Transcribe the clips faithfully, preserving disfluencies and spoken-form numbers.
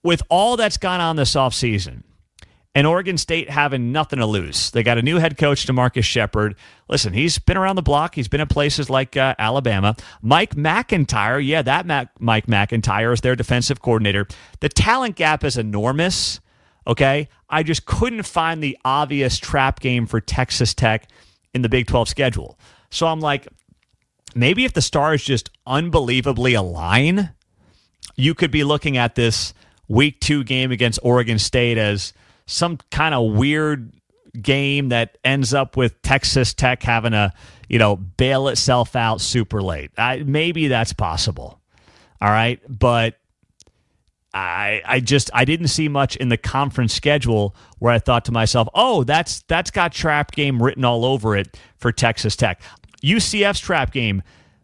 with all that's gone on this offseason, and Oregon State having nothing to lose. They got a new head coach, DeMarcus Shepard. Listen, he's been around the block. He's been at places like uh, Alabama. Mike McIntyre, yeah, that Mac- Mike McIntyre is their defensive coordinator. The talent gap is enormous, okay? I just couldn't find the obvious trap game for Texas Tech in the Big twelve schedule. So I'm like, maybe if the stars just unbelievably align, you could be looking at this week two game against Oregon State as some kind of weird game that ends up with Texas Tech having to, you know, bail itself out super late. I, maybe that's possible. All right. But I I just I didn't see much in the conference schedule where I thought to myself, oh, that's that's got trap game written all over it for Texas Tech. U C F's trap game,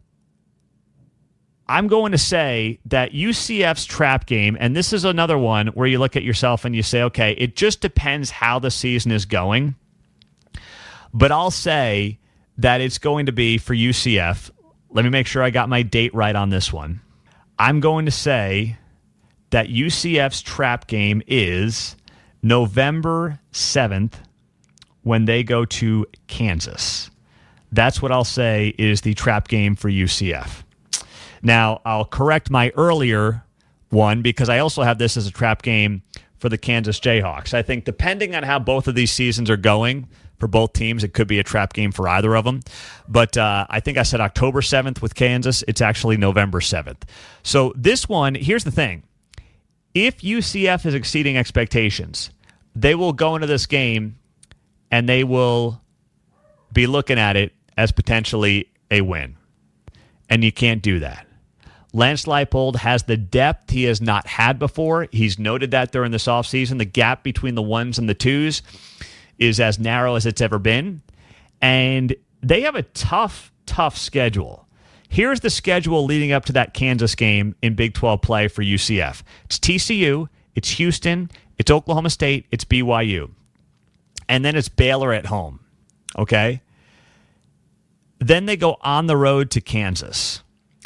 I'm going to say that U C F's trap game, and this is another one where you look at yourself and you say, okay, it just depends how the season is going. But I'll say that it's going to be for U C F. Let me make sure I got my date right on this one. I'm going to say that U C F's trap game is November seventh when they go to Kansas. That's what I'll say is the trap game for U C F. Now, I'll correct my earlier one because I also have this as a trap game for the Kansas Jayhawks. I think depending on how both of these seasons are going for both teams, it could be a trap game for either of them. But uh, I think I said October seventh with Kansas. It's actually November seventh. So this one, here's the thing. If U C F is exceeding expectations, they will go into this game and they will be looking at it as potentially a win. And you can't do that. Lance Leipold has the depth he has not had before. He's noted that during this offseason. The gap between the ones and the twos is as narrow as it's ever been. And they have a tough, tough schedule. Here's the schedule leading up to that Kansas game in Big twelve play for U C F. It's T C U, it's Houston, it's Oklahoma State, it's B Y U. And then it's Baylor at home. Okay? Then they go on the road to Kansas.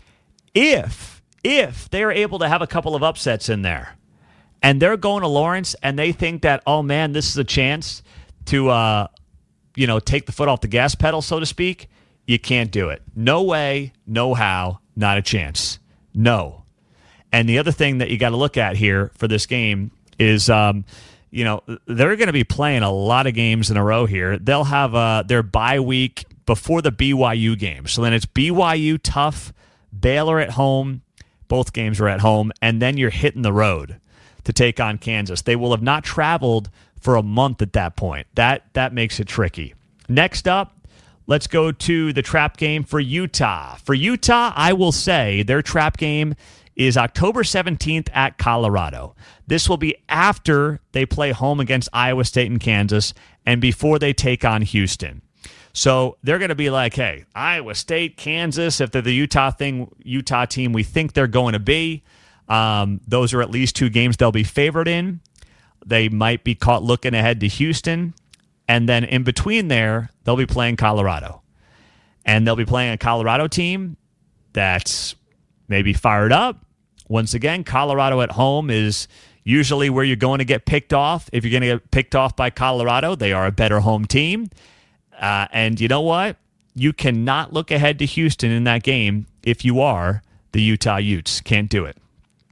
If, if they're able to have a couple of upsets in there, and they're going to Lawrence, and they think that, oh, man, this is a chance to, uh, you know, take the foot off the gas pedal, so to speak, you can't do it. No way, no how, not a chance. No. And the other thing that you got to look at here for this game is, um, you know, they're going to be playing a lot of games in a row here. They'll have uh, their bye week before the B Y U game. So then it's B Y U tough, Baylor at home. Both games are at home. And then you're hitting the road to take on Kansas. They will have not traveled for a month at that point. That that makes it tricky. Next up, let's go to the trap game for Utah. For Utah, I will say their trap game is October seventeenth at Colorado. This will be after they play home against Iowa State and Kansas and before they take on Houston. So they're going to be like, hey, Iowa State, Kansas, if they're the Utah thing, Utah team we think they're going to be, um, those are at least two games they'll be favored in. They might be caught looking ahead to Houston. And then in between there, they'll be playing Colorado. And they'll be playing a Colorado team that's maybe fired up. Once again, Colorado at home is usually where you're going to get picked off. If you're going to get picked off by Colorado, they are a better home team. Uh, and you know what? You cannot look ahead to Houston in that game if you are the Utah Utes. Can't do it.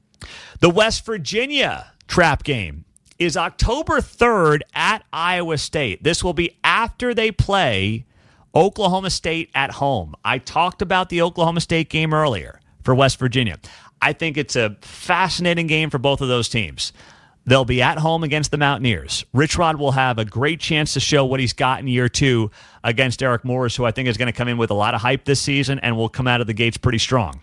The West Virginia trap game is October third at Iowa State. This will be after they play Oklahoma State at home. I talked about the Oklahoma State game earlier for West Virginia. I think it's a fascinating game for both of those teams. They'll be at home against the Mountaineers. Rich Rod will have a great chance to show what he's got in year two against Eric Morris, who I think is going to come in with a lot of hype this season and will come out of the gates pretty strong.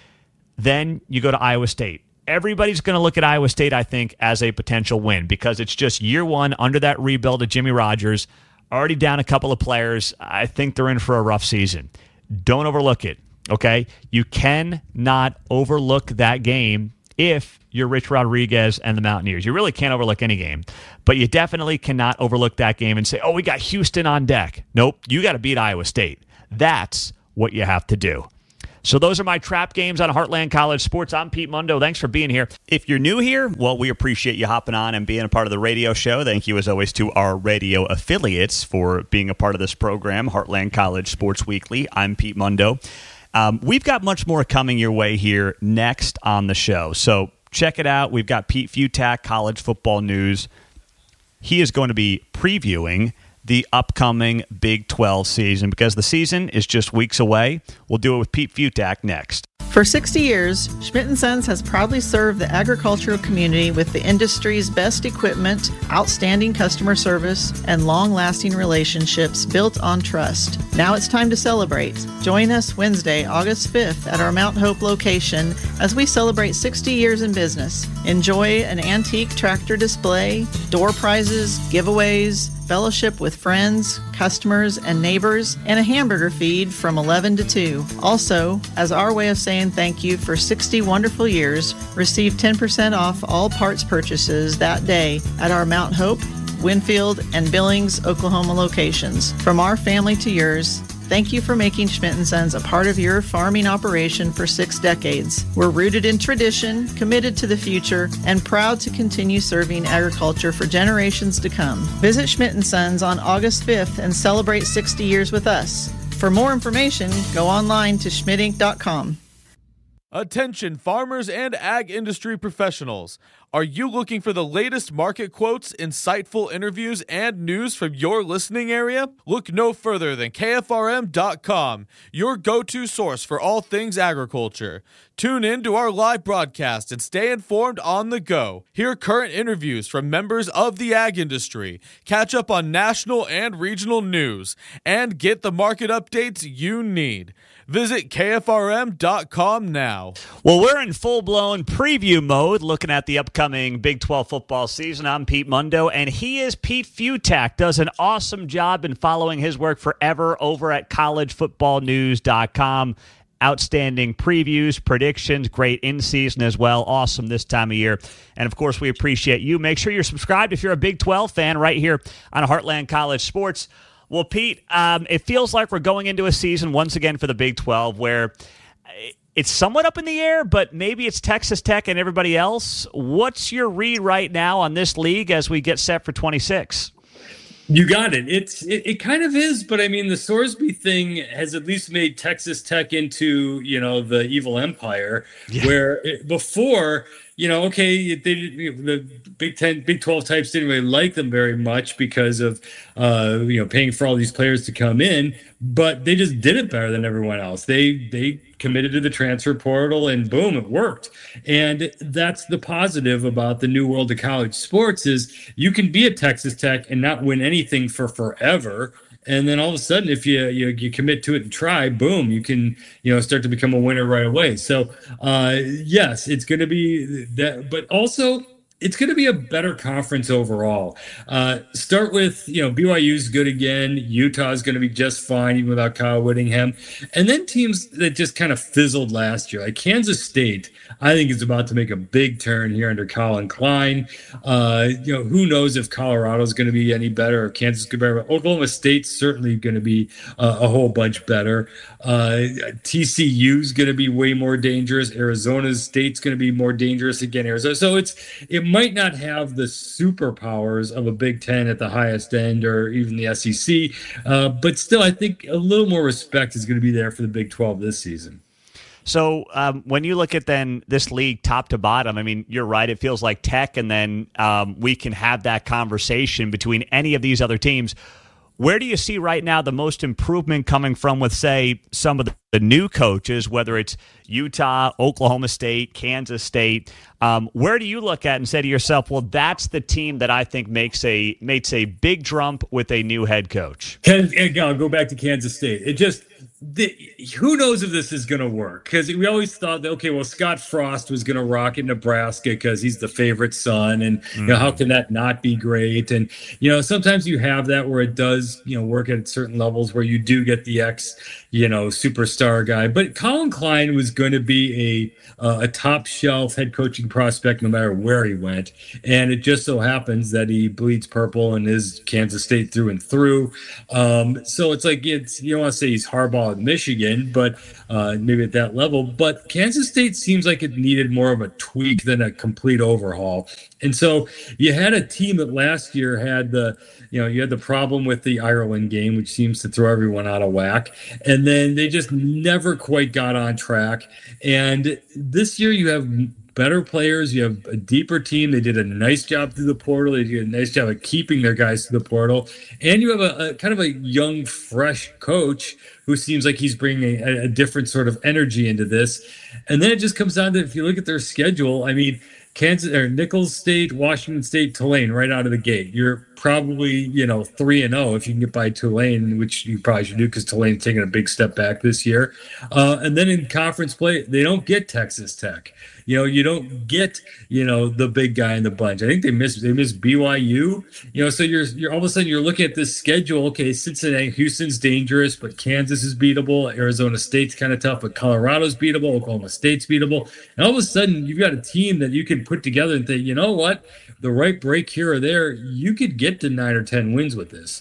Then you go to Iowa State. Everybody's going to look at Iowa State, I think, as a potential win because it's just year one under that rebuild of Jimmy Rogers. Already down a couple of players. I think they're in for a rough season. Don't overlook it, okay? You cannot overlook that game if you're Rich Rodriguez and the Mountaineers. You really can't overlook any game, but you definitely cannot overlook that game and say, oh, we got Houston on deck. Nope, you got to beat Iowa State. That's what you have to do. So those are my trap games on Heartland College Sports. I'm Pete Mundo. Thanks for being here. If you're new here, well, we appreciate you hopping on and being a part of the radio show. Thank you, as always, to our radio affiliates for being a part of this program, Heartland College Sports Weekly. I'm Pete Mundo. Um, we've got much more coming your way here next on the show. So check it out. We've got Pete Fiutak, college football news. He is going to be previewing the upcoming Big twelve season because the season is just weeks away. We'll do it with Pete Fiutak next. For sixty years, Schmidt and Sons has proudly served the agricultural community with the industry's best equipment, outstanding customer service, and long-lasting relationships built on trust. Now it's time to celebrate. Join us Wednesday, August fifth at our Mount Hope location as we celebrate sixty years in business. Enjoy an antique tractor display, door prizes, giveaways, fellowship with friends, customers, and neighbors, and a hamburger feed from eleven to two. Also, as our way of saying thank you for sixty wonderful years, receive ten percent off all parts purchases that day at our Mount Hope, Winfield, and Billings, Oklahoma locations. From our family to yours, thank you for making Schmidt and Sons a part of your farming operation for six decades. We're rooted in tradition, committed to the future, and proud to continue serving agriculture for generations to come. Visit Schmidt and Sons on August fifth and celebrate sixty years with us. For more information, go online to schmidt inc dot com. Attention farmers and ag industry professionals. Are you looking for the latest market quotes, insightful interviews, and news from your listening area? Look no further than K F R M dot com, your go-to source for all things agriculture. Tune in to our live broadcast and stay informed on the go. Hear current interviews from members of the ag industry, catch up on national and regional news, and get the market updates you need. Visit K F R M dot com now. Well, we're in full-blown preview mode looking at the upcoming Big twelve football season. I'm Pete Mundo, and he is Pete Fiutak. Does an awesome job in following his work forever over at college football news dot com. Outstanding previews, predictions, great in-season as well. Awesome this time of year. And, of course, we appreciate you. Make sure you're subscribed if you're a Big twelve fan right here on Heartland College Sports. Well, Pete, um, it feels like we're going into a season once again for the Big twelve where it's somewhat up in the air, but maybe it's Texas Tech and everybody else. What's your read right now on this league as we get set for twenty-six? You got it. It's it, it kind of is, but I mean, the Sorsby thing has at least made Texas Tech into, you know, the evil empire, yeah. where it, before, you know, okay, they the Big Ten, Big twelve types didn't really like them very much because of, uh, you know, paying for all these players to come in, but they just did it better than everyone else. They they committed to the transfer portal, and boom, it worked. And that's the positive about the new world of college sports is you can be at Texas Tech and not win anything for forever. And then all of a sudden, if you, you you commit to it and try, boom, you can, you know, start to become a winner right away. So, uh, yes, it's going to be that, but also it's going to be a better conference overall. Uh, start with, you know, B Y U's good again. Utah is going to be just fine even without Kyle Whittingham. And then teams that just kind of fizzled last year, like Kansas State, I think is about to make a big turn here under Colin Klein. Uh, you know, who knows if Colorado is going to be any better or Kansas is going to be better. Oklahoma State's certainly going to be uh, a whole bunch better. Uh, T C U's going to be way more dangerous. Arizona State's going to be more dangerous again. Arizona. So it's it might not have the superpowers of a Big Ten at the highest end or even the S E C, uh, but still, I think a little more respect is going to be there for the Big twelve this season. So um, when you look at then this league top to bottom, I mean, you're right. It feels like Tech, and then um, we can have that conversation between any of these other teams. Where do you see right now the most improvement coming from with, say, some of the, the new coaches, whether it's Utah, Oklahoma State, Kansas State? Um, where do you look at and say to yourself, well, that's the team that I think makes a makes a big jump with a new head coach? I'll go back to Kansas State. It just the, who knows if this is going to work? Because we always thought that, okay, well, Scott Frost was going to rock in Nebraska because he's the favorite son. And, mm-hmm. you know, how can that not be great? And, you know, sometimes you have that where it does, you know, work at certain levels where you do get the ex, you know, superstar guy. But Colin Klein was going to be a, uh, a top shelf head coaching prospect no matter where he went. And it just so happens that he bleeds purple and is Kansas State through and through. Um, so it's like, it's, you don't want to say he's Harbaugh overhaul at Michigan, but uh, maybe at that level. But Kansas State seems like it needed more of a tweak than a complete overhaul. And so you had a team that last year had the, you know, you had the problem with the Ireland game, which seems to throw everyone out of whack. And then they just never quite got on track. And this year you have better players. You have a deeper team. They did a nice job through the portal. They did a nice job of keeping their guys through the portal. And you have a, a kind of a young, fresh coach who seems like he's bringing a, a different sort of energy into this. And then it just comes down to, if you look at their schedule, I mean, Kansas or Nicholls State, Washington State, Tulane right out of the gate. You're probably, you know, three and oh if you can get by Tulane, which you probably should do because Tulane's taking a big step back this year. Uh, and then in conference play, they don't get Texas Tech. You know, you don't get, you know, the big guy in the bunch. I think they miss they miss B Y U. You know, so you're you're all of a sudden you're looking at this schedule. Okay, Cincinnati, Houston's dangerous, but Kansas is beatable. Arizona State's kind of tough, but Colorado's beatable. Oklahoma State's beatable. And all of a sudden you've got a team that you can put together and think, you know what, the right break here or there, you could get to nine or ten wins with this.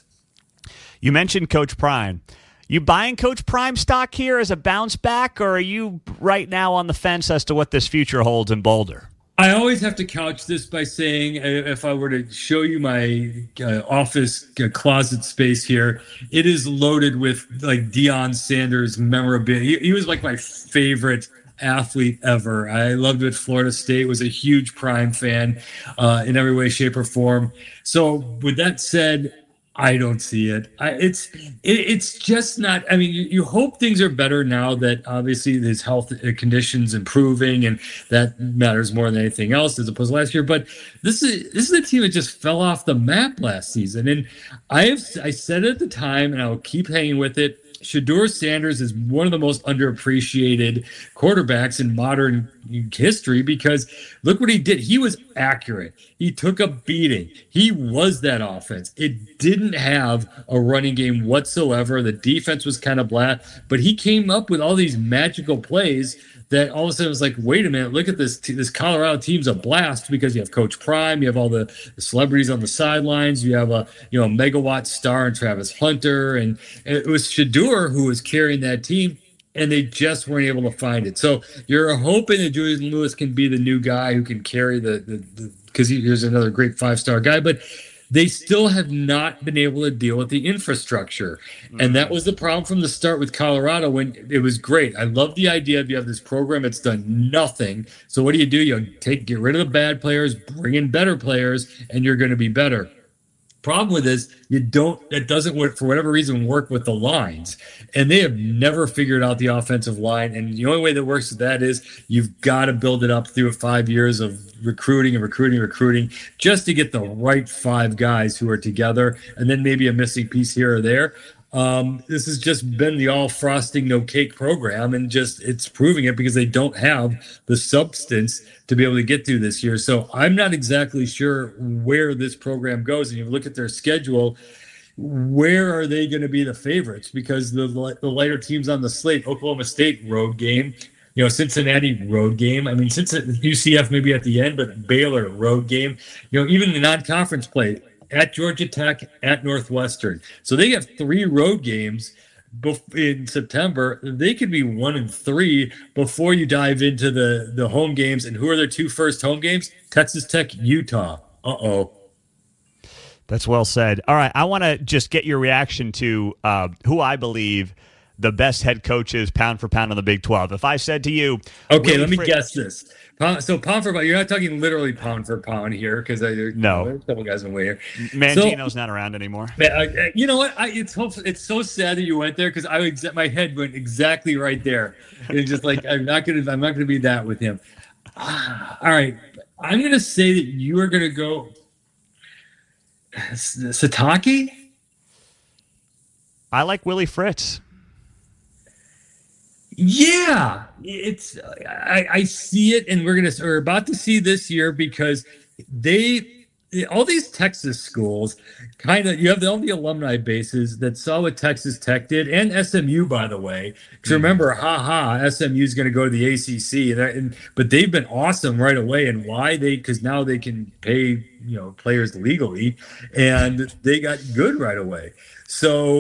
You mentioned Coach Prime. You buying Coach Prime stock here as a bounce back, or are you right now on the fence as to what this future holds in Boulder? I always have to couch this by saying, if I were to show you my uh, office uh, closet space here, it is loaded with like Deion Sanders memorabilia. He, he was like my favorite athlete ever. I loved it at Florida State, was a huge Prime fan uh, in every way, shape, or form. So with that said, I don't see it. I, it's it, it's just not. I mean, you, you hope things are better now that obviously his health conditions improving, and that matters more than anything else as opposed to last year. But this is this is a team that just fell off the map last season, and I have I said it at the time, and I will keep hanging with it. Shedeur Sanders is one of the most underappreciated quarterbacks in modern history because look what he did. He was accurate. He took a beating. He was that offense. It didn't have a running game whatsoever. The defense was kind of blah, but he came up with all these magical plays that all of a sudden was like, wait a minute, look at this. This Colorado team's a blast because you have Coach Prime, you have all the, the celebrities on the sidelines, you have a you know megawatt star and Travis Hunter, and, and it was Shedeur who was carrying that team, and they just weren't able to find it. So you're hoping that Julian Lewis can be the new guy who can carry the the because he here's another great five star guy, but they still have not been able to deal with the infrastructure. Mm-hmm. And that was the problem from the start with Colorado when it was great. I love the idea of you have this program that's done nothing. So what do you do? You take get rid of the bad players, bring in better players, and you're going to be better. Problem with this, you don't, it doesn't work for whatever reason work with the lines. And they have never figured out the offensive line. And the only way that works with that is you've got to build it up through five years of recruiting and recruiting, recruiting, just to get the right five guys who are together, and then maybe a missing piece here or there. Um, this has just been the all frosting, no cake program, and just it's proving it because they don't have the substance to be able to get through this year. So I'm not exactly sure where this program goes. And you look at their schedule, where are they going to be the favorites? Because the, the lighter teams on the slate, Oklahoma State road game, you know, Cincinnati road game. I mean, since U C F maybe at the end, but Baylor road game, you know, even the non-conference play, at Georgia Tech, at Northwestern. So they have three road games in September. They could be one and three before you dive into the, the home games. And who are their two first home games? Texas Tech, Utah. Uh-oh. That's well said. All right, I want to just get your reaction to uh, who I believe the best head coaches pound for pound in the Big twelve. If I said to you... Okay, Willie let me Fritz, guess this. Pound, so pound for pound, you're not talking literally pound for pound here because I no. There's a couple guys in the way here. Mangino's so, not around anymore. I, you know what? I, it's it's so sad that you went there because I exa- my head went exactly right there. It's just like I'm not gonna I'm not gonna be that with him. Ah, all right, I'm gonna say that you are gonna go Satake. I like Willie Fritz. Yeah, it's I, I see it, and we're gonna we're about to see this year because they all these Texas schools kind of you have all the alumni bases that saw what Texas Tech did, and S M U, by the way. Because mm. remember, ha ha, S M U is going to go to the A C C, and, and but they've been awesome right away. And why they? Because now they can pay you know players legally, and they got good right away. So.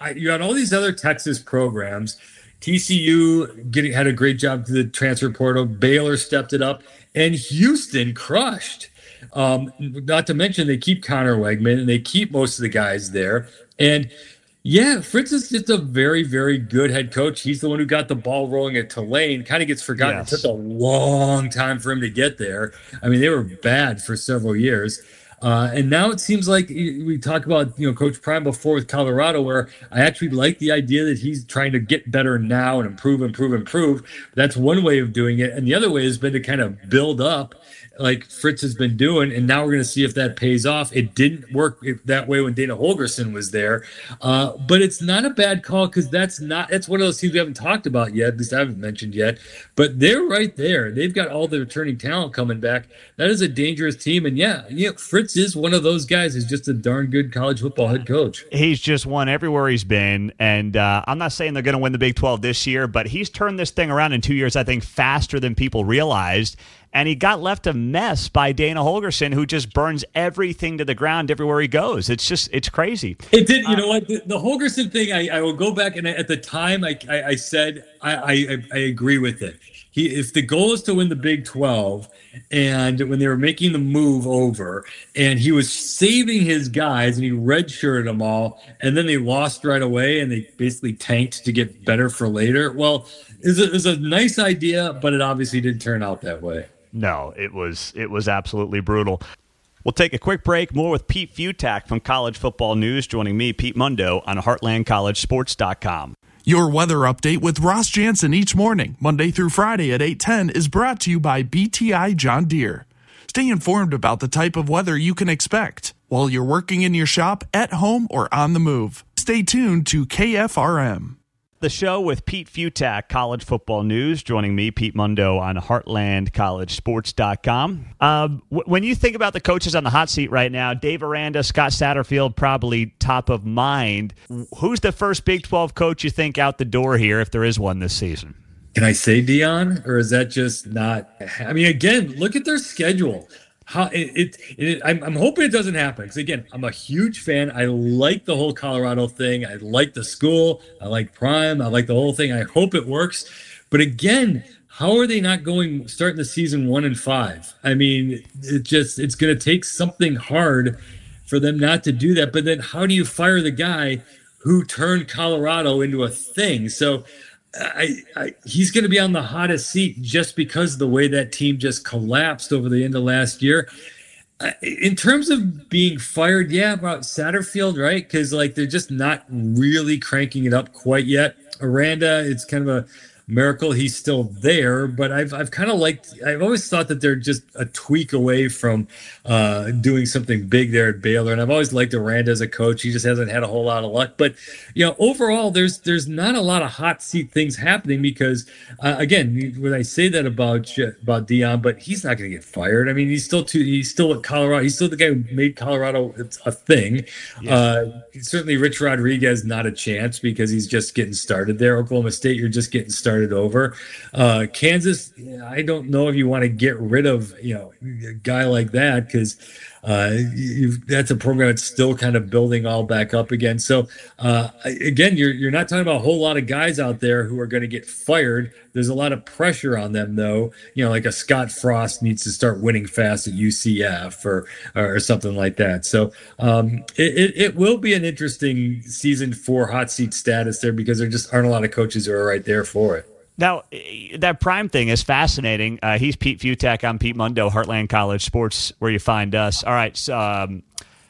I, you had all these other Texas programs. T C U getting had a great job to the transfer portal. Baylor stepped it up, and Houston crushed. Um, not to mention they keep Connor Wegman and they keep most of the guys there. And yeah, Fritz is just a very, very good head coach. He's the one who got the ball rolling at Tulane. Kind of gets forgotten. Yes. It took a long time for him to get there. I mean, they were bad for several years. Uh, and now it seems like we talk about, you know, Coach Prime before with Colorado, where I actually like the idea that he's trying to get better now and improve, improve, improve. That's one way of doing it. And the other way has been to kind of build up like Fritz has been doing. And now we're going to see if that pays off. It didn't work that way when Dana Holgorsen was there. Uh, but it's not a bad call because that's not, that's one of those teams we haven't talked about yet, at least I haven't mentioned yet. But they're right there. They've got all the returning talent coming back. That is a dangerous team. And yeah, yeah, Fritz is one of those guys who's just a darn good college football head coach. He's just won everywhere he's been. And uh, I'm not saying they're going to win the Big twelve this year, but he's turned this thing around in two years, I think, faster than people realized. And he got left a mess by Dana Holgorsen, who just burns everything to the ground everywhere he goes. It's just, it's crazy. It did, you uh, know what? The, the Holgorsen thing, I, I will go back, and at the time, I, I, I said I, I, I agree with it. He, if the goal is to win the Big twelve, and when they were making the move over, and he was saving his guys, and he redshirted them all, and then they lost right away, and they basically tanked to get better for later. Well, it's a, it's a nice idea, but it obviously didn't turn out that way. No, it was it was absolutely brutal. We'll take a quick break. More with Pete Fiutak from College Football News, joining me, Pete Mundo, on Heartland College Sports dot com. Your weather update with Ross Jansen each morning, Monday through Friday at eight ten, is brought to you by B T I John Deere. Stay informed about the type of weather you can expect while you're working in your shop, at home, or on the move. Stay tuned to K F R M. The show with Pete Fiutak, College Football News, joining me, Pete Mundo, on Heartland College Sports dot com. Um, w- when you think about the coaches on the hot seat right now, Dave Aranda, Scott Satterfield, probably top of mind. Who's the first Big twelve coach you think out the door here, if there is one this season? Can I say Deion, or is that just not? I mean, again, look at their schedule. How it, it, it I'm, I'm hoping it doesn't happen, because again, I'm a huge fan. I like the whole Colorado thing. I like the school. I like Prime. I like the whole thing. I hope it works. But again, how are they not going starting the season one and five? I mean, it just it's going to take something hard for them not to do that. But then, how do you fire the guy who turned Colorado into a thing? So. I, I, he's going to be on the hottest seat just because of the way that team just collapsed over the end of last year. Uh, in terms of being fired, yeah, about Satterfield, right? Because like they're just not really cranking it up quite yet. Aranda, it's kind of a miracle he's still there, but I've I've kind of liked. I've always thought that they're just a tweak away from uh, doing something big there at Baylor, and I've always liked Aranda as a coach. He just hasn't had a whole lot of luck, but you know, overall, there's there's not a lot of hot seat things happening because, uh, again, when I say that about about Deion, but he's not going to get fired. I mean, he's still too, he's still at Colorado. He's still the guy who made Colorado a thing. Yeah. Uh, certainly, Rich Rodriguez not a chance because he's just getting started there. Oklahoma State, you're just getting started over. Uh, Kansas, I don't know if you want to get rid of, you know, a guy like that because uh, that's a program that's still kind of building all back up again. So uh, again, you're you're not talking about a whole lot of guys out there who are going to get fired. There's a lot of pressure on them, though. You know, like a Scott Frost needs to start winning fast at U C F or or something like that. So um, it, it, it will be an interesting season for hot seat status there because there just aren't a lot of coaches who are right there for it. Now, that Prime thing is fascinating. Uh, he's Pete Fiutak. I'm Pete Mundo, Heartland College Sports, where you find us. All right, so, um,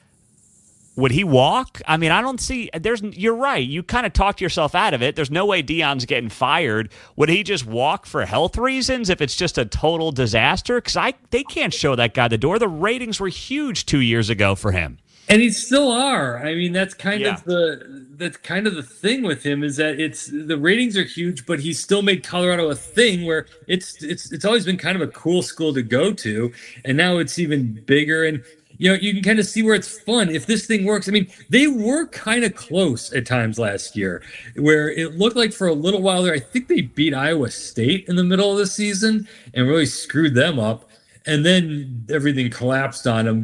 would he walk? I mean, I don't see. There's. You're right. You kind of talked yourself out of it. There's no way Deion's getting fired. Would he just walk for health reasons if it's just a total disaster? Because I they can't show that guy the door. The ratings were huge two years ago for him. And he still are. I mean, that's kind yeah. of the that's kind of the thing with him is that it's the ratings are huge, but he's still made Colorado a thing where it's it's it's always been kind of a cool school to go to, and now it's even bigger. And you know, you can kind of see where it's fun if this thing works. I mean, they were kind of close at times last year, where it looked like for a little while there. I think they beat Iowa State in the middle of the season and really screwed them up, and then everything collapsed on them. But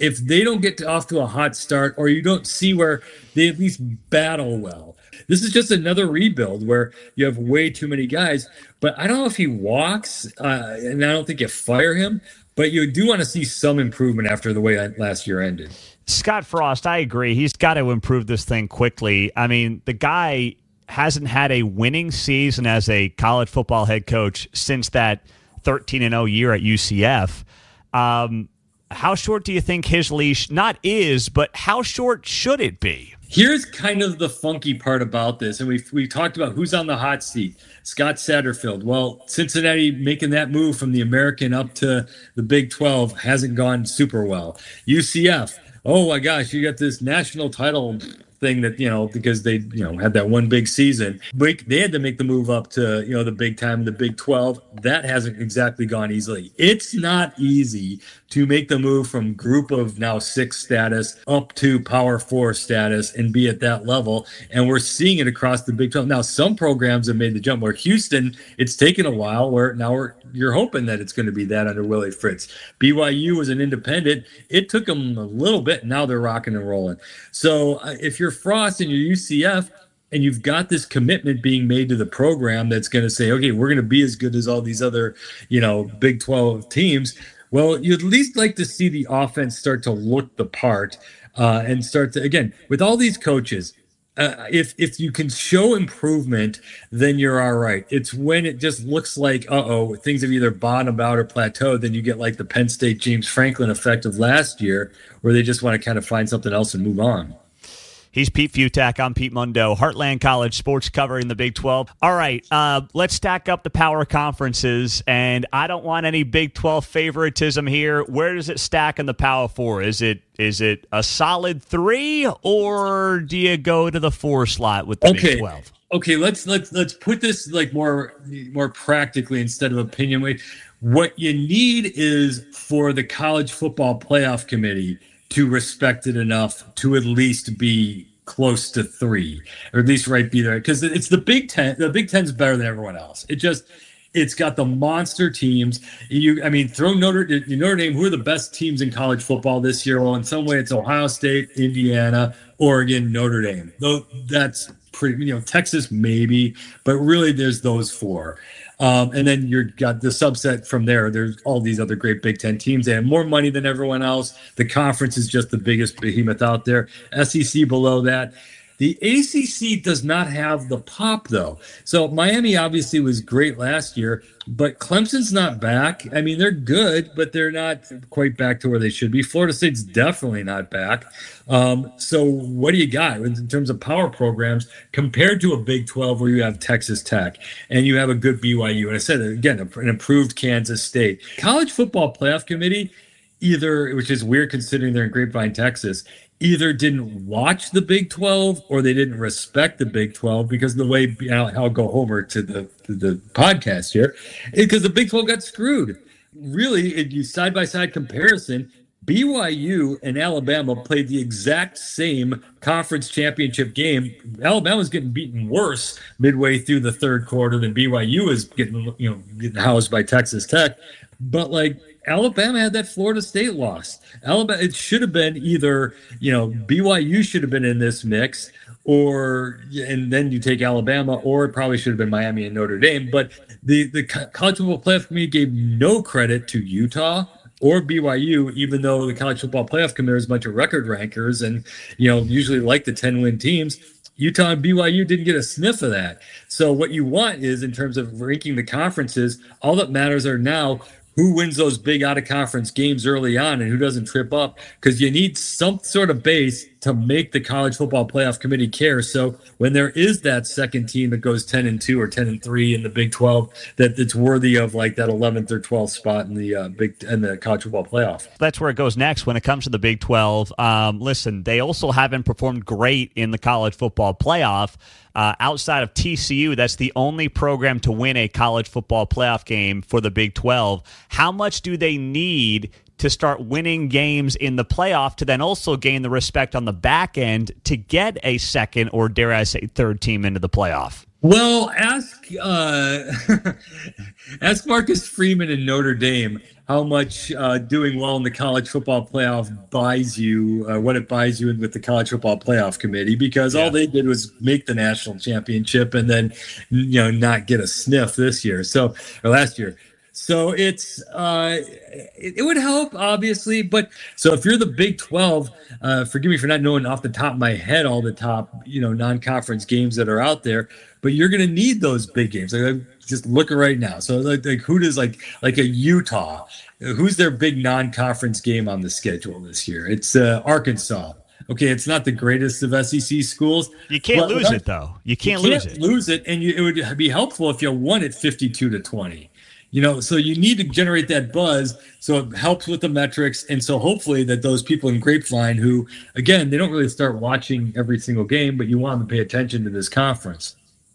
if they don't get to, off to a hot start, or you don't see where they at least battle well, this is just another rebuild where you have way too many guys. But I don't know if he walks, uh, and I don't think you fire him, but you do want to see some improvement after the way last year ended. Scott Frost, I agree. He's got to improve this thing quickly. I mean, the guy hasn't had a winning season as a college football head coach since that thirteen and oh year at U C F. Um, how short do you think his leash not is, but how short should it be? Here's kind of the funky part about this, and we've, we've talked about who's on the hot seat. Scott Satterfield. Well, Cincinnati making that move from the American up to the Big twelve hasn't gone super well. U C F, oh my gosh, you got this national title thing that, you know, because they, you know, had that one big season. They had to make the move up to, you know, the big time, the Big twelve. That hasn't exactly gone easily. It's not easy to make the move from group of now six status up to power four status and be at that level. And we're seeing it across the Big twelve. Now, some programs have made the jump where Houston, it's taken a while, where now we're, you're hoping that it's going to be that under Willie Fritz. B Y U was an independent. It took them a little bit. Now they're rocking and rolling. So uh, if you're Frost and you're U C F, and you've got this commitment being made to the program that's going to say, okay, we're going to be as good as all these other, you know, Big twelve teams. Well, you'd at least like to see the offense start to look the part uh, and start to, again, with all these coaches, uh, if if you can show improvement, then you're all right. It's when it just looks like, uh-oh, things have either bottomed out or plateaued, then you get like the Penn State James Franklin effect of last year, where they just want to kind of find something else and move on. He's Pete Futak. I'm Pete Mundo. Heartland College sports covering the Big twelve. All right, uh, let's stack up the power conferences, and I don't want any Big twelve favoritism here. Where does it stack in the Power Four? Is it is it a solid three, or do you go to the four slot with the okay. Big twelve? Okay, let's let's let's put this like more more practically instead of opinion way. What you need is for the College Football Playoff Committee to respect it enough to at least be close to three, or at least right be there, because it's the Big Ten. The Big Ten's better than everyone else. It just, it's got the monster teams. You, I mean, throw Notre Notre Dame. Who are the best teams in college football this year? Well, in some way, it's Ohio State, Indiana, Oregon, Notre Dame. Though that's pretty, you know, Texas maybe, but really, there's those four. Um, and then you've got the subset from there. There's all these other great Big Ten teams. They have more money than everyone else. The conference is just the biggest behemoth out there. S E C below that. The A C C does not have the pop, though. So Miami obviously was great last year, but Clemson's not back. I mean, they're good, but they're not quite back to where they should be. Florida State's definitely not back. Um, so what do you got in terms of power programs compared to a Big twelve where you have Texas Tech and you have a good B Y U? And I said, again, an improved Kansas State. College Football Playoff Committee, either, which is weird considering they're in Grapevine, Texas, either didn't watch the Big twelve or they didn't respect the Big twelve, because the way, I'll, I'll go over to the to the podcast here, because the Big twelve got screwed. Really, if you side-by-side comparison, B Y U and Alabama played the exact same conference championship game. Alabama's getting beaten worse midway through the third quarter than B Y U is getting, you know, getting housed by Texas Tech. But like, Alabama had that Florida State loss. Alabama, it should have been either, you know, B Y U should have been in this mix, or, and then you take Alabama, or it probably should have been Miami and Notre Dame. But the, the College Football Playoff Committee gave no credit to Utah or B Y U, even though the College Football Playoff Committee is a bunch of record rankers and, you know, usually like the ten-win teams. Utah and B Y U didn't get a sniff of that. So what you want is, in terms of ranking the conferences, all that matters are now who wins those big out-of-conference games early on and who doesn't trip up, because you need some sort of base to make the College Football Playoff Committee care. So when there is that second team that goes ten and two or ten and three in the Big twelve, that it's worthy of like that eleventh or twelfth spot in the uh, Big in the College Football Playoff. That's where it goes next when it comes to the Big twelve. Um, listen, they also haven't performed great in the College Football Playoff. Uh, outside of T C U, that's the only program to win a College Football Playoff game for the Big twelve. How much do they need to start winning games in the playoff to then also gain the respect on the back end to get a second, or dare I say third team into the playoff? Well, ask uh, ask Marcus Freeman in Notre Dame how much uh, doing well in the college football playoff buys you, uh, what it buys you with the college football playoff committee, because yeah. all they did was make the national championship and then, you know, not get a sniff this year. So, or last year. So it's uh, it, it would help, obviously. But so if you're the Big twelve, uh, forgive me for not knowing off the top of my head all the top, you know, non-conference games that are out there. But you're going to need those big games. Like, just look at right now. So like, like who does like like a Utah? Who's their big non-conference game on the schedule this year? It's uh, Arkansas. Okay, it's not the greatest of S E C schools. You can't lose without, it though. You can't, you lose can't it. Lose it, and you, it would be helpful if you won it fifty-two to twenty. You know, so you need to generate that buzz, so it helps with the metrics, and so hopefully that those people in Grapevine who, again, they don't really start watching every single game, but you want them to pay attention to this conference.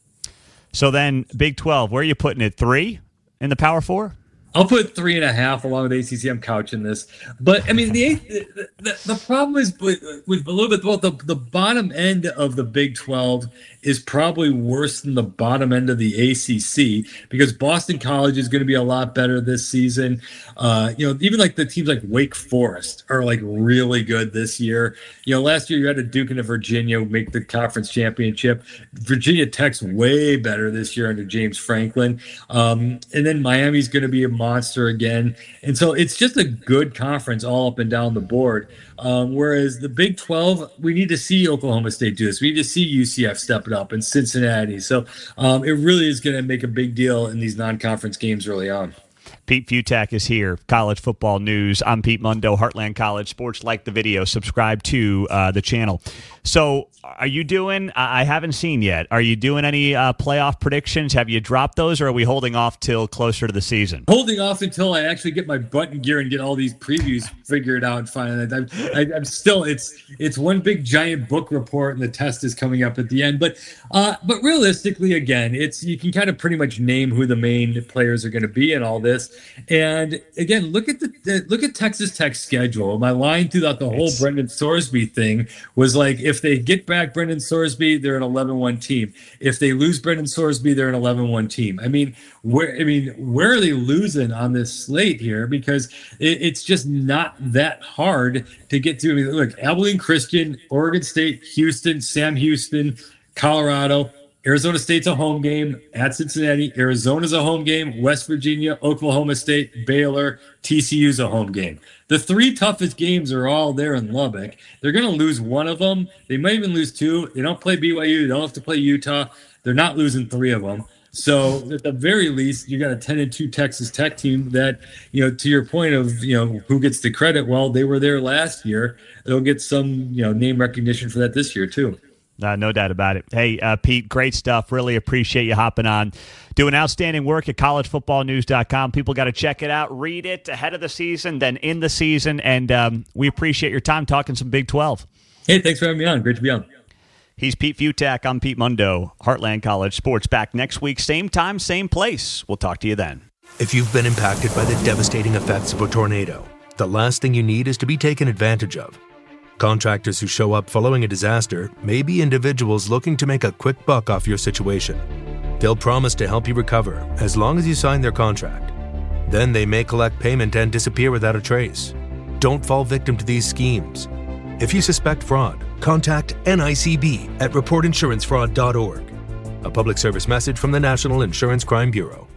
So then, Big twelve, where are you putting it? Three in the Power Four? I'll put three and a half along with A C C. I'm couching this, but I mean the the, the, the problem is with, with a little bit. Well, the the bottom end of the Big twelve is probably worse than the bottom end of the A C C because Boston College is going to be a lot better this season. Uh, you know, even like the teams like Wake Forest are like really good this year. You know, last year you had a Duke and a Virginia make the conference championship. Virginia Tech's way better this year under James Franklin, um, and then Miami's going to be a monster again. And so it's just a good conference all up and down the board. Um, whereas the Big twelve, we need to see Oklahoma State do this. We need to see U C F step it up and Cincinnati. So um, it really is going to make a big deal in these non-conference games early on. Pete Fiutak is here. College Football News. I'm Pete Mundo, Heartland College Sports. Like the video, subscribe to uh, the channel. So are you doing, I haven't seen yet, are you doing any uh, playoff predictions? Have you dropped those, or are we holding off till closer to the season? Holding off until I actually get my button gear and get all these previews figured out finally. I'm, I, I'm still, it's it's one big giant book report, and the test is coming up at the end. But uh, but realistically, again, it's you can kind of pretty much name who the main players are going to be in all this. And again, look at the look at Texas Tech's schedule. My line throughout the whole it's, Brendan Sorsby thing was like, if they get back Brendan Sorsby, they're an eleven one team. If they lose Brendan Sorsby, they're an eleven one team. I mean, where I mean, where are they losing on this slate here? Because it, it's just not that hard to get to. I mean, look, Abilene Christian, Oregon State, Houston, Sam Houston, Colorado. Arizona State's a home game at Cincinnati. Arizona's a home game. West Virginia, Oklahoma State, Baylor, T C U's a home game. The three toughest games are all there in Lubbock. They're going to lose one of them. They might even lose two. They don't play B Y U. They don't have to play Utah. They're not losing three of them. So at the very least, you got a ten and two Texas Tech team that, you know, to your point of, you know, who gets the credit? Well, they were there last year. They'll get some, you know, name recognition for that this year too. Uh, no doubt about it. Hey, uh, Pete, great stuff. Really appreciate you hopping on. Doing outstanding work at college football news dot com. People got to check it out, read it ahead of the season, then in the season, and um, we appreciate your time talking some Big twelve. Hey, thanks for having me on. Great to be on. He's Pete Fiutak. I'm Pete Mundo, Heartland College Sports. Back next week, same time, same place. We'll talk to you then. If you've been impacted by the devastating effects of a tornado, the last thing you need is to be taken advantage of. Contractors who show up following a disaster may be individuals looking to make a quick buck off your situation. They'll promise to help you recover as long as you sign their contract. Then they may collect payment and disappear without a trace. Don't fall victim to these schemes. If you suspect fraud, contact N I C B at report insurance fraud dot org. A public service message from the National Insurance Crime Bureau.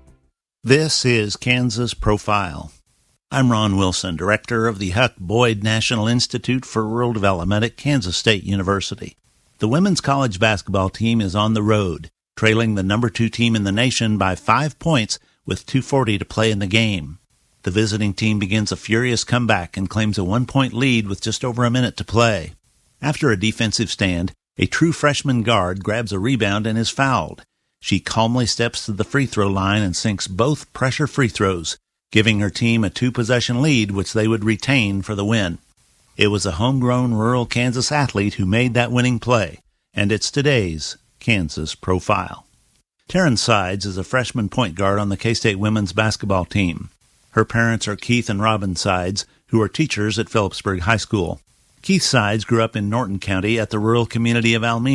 This is Kansas Profile. I'm Ron Wilson, director of the Huck Boyd National Institute for Rural Development at Kansas State University. The women's college basketball team is on the road, trailing the number two team in the nation by five points with two forty to play in the game. The visiting team begins a furious comeback and claims a one-point lead with just over a minute to play. After a defensive stand, a true freshman guard grabs a rebound and is fouled. She calmly steps to the free throw line and sinks both pressure free throws, giving her team a two-possession lead which they would retain for the win. It was a homegrown rural Kansas athlete who made that winning play, and it's today's Kansas Profile. Taryn Sides is a freshman point guard on the K-State women's basketball team. Her parents are Keith and Robin Sides, who are teachers at Phillipsburg High School. Keith Sides grew up in Norton County at the rural community of Almena,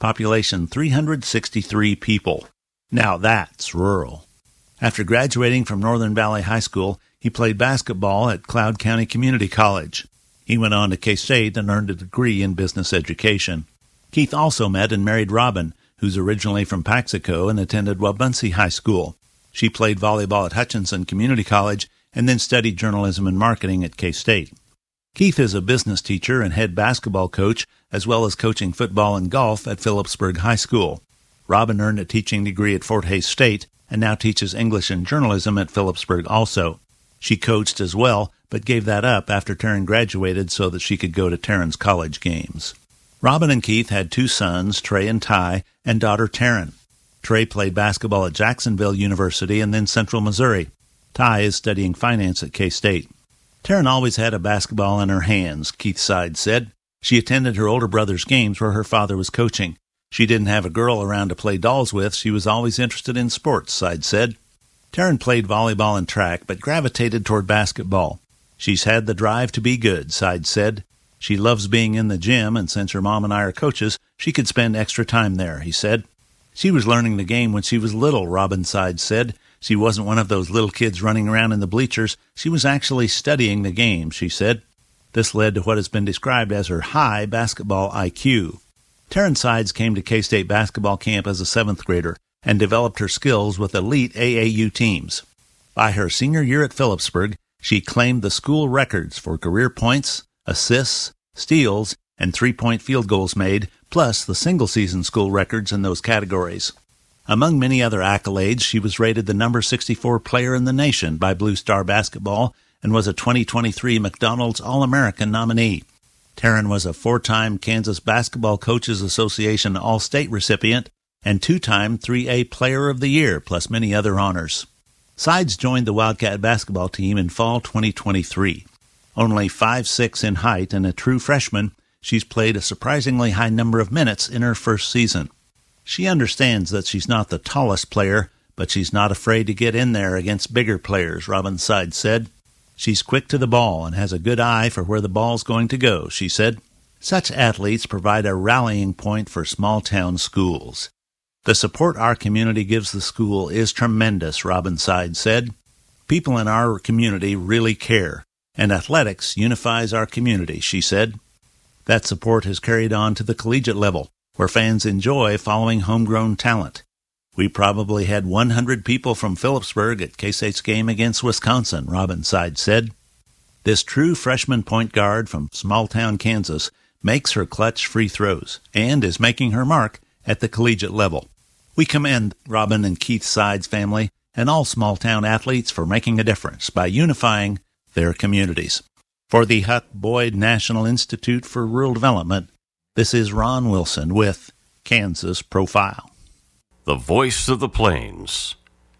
population three hundred sixty-three people. Now that's rural. After graduating from Northern Valley High School, he played basketball at Cloud County Community College. He went on to K-State and earned a degree in business education. Keith also met and married Robin, who's originally from Paxico and attended Wabaunsee High School. She played volleyball at Hutchinson Community College and then studied journalism and marketing at K-State. Keith is a business teacher and head basketball coach, as well as coaching football and golf at Phillipsburg High School. Robin earned a teaching degree at Fort Hays State and now teaches English and journalism at Phillipsburg also. She coached as well, but gave that up after Taryn graduated so that she could go to Taryn's college games. Robin and Keith had two sons, Trey and Ty, and daughter Taryn. Trey played basketball at Jacksonville University and then Central Missouri. Ty is studying finance at K-State. Taryn always had a basketball in her hands, Keith Side said. She attended her older brother's games where her father was coaching. She didn't have a girl around to play dolls with. She was always interested in sports, Side said. Taryn played volleyball and track, but gravitated toward basketball. She's had the drive to be good, Side said. She loves being in the gym, and since her mom and I are coaches, she could spend extra time there, he said. She was learning the game when she was little, Robin Side said. She wasn't one of those little kids running around in the bleachers. She was actually studying the game, she said. This led to what has been described as her high basketball I Q. Taryn Sides came to K-State basketball camp as a seventh grader and developed her skills with elite A A U teams. By her senior year at Phillipsburg, she claimed the school records for career points, assists, steals, and three-point field goals made, plus the single-season school records in those categories. Among many other accolades, she was rated the number sixty-four player in the nation by Blue Star Basketball and was a twenty twenty-three McDonald's All-American nominee. Taryn was a four-time Kansas Basketball Coaches Association All-State recipient and two-time three A Player of the Year, plus many other honors. Sides joined the Wildcat basketball team in fall twenty twenty-three. Only five foot six in height and a true freshman, she's played a surprisingly high number of minutes in her first season. She understands that she's not the tallest player, but she's not afraid to get in there against bigger players, Robin Side said. She's quick to the ball and has a good eye for where the ball's going to go, she said. Such athletes provide a rallying point for small-town schools. The support our community gives the school is tremendous, Robin Side said. People in our community really care, and athletics unifies our community, she said. That support has carried on to the collegiate level, where fans enjoy following homegrown talent. We probably had one hundred people from Phillipsburg at K-State's game against Wisconsin, Robin Side said. This true freshman point guard from small-town Kansas makes her clutch free throws and is making her mark at the collegiate level. We commend Robin and Keith Side's family and all small-town athletes for making a difference by unifying their communities. For the Huck Boyd National Institute for Rural Development, this is Ron Wilson with Kansas Profile. The voice of the plains,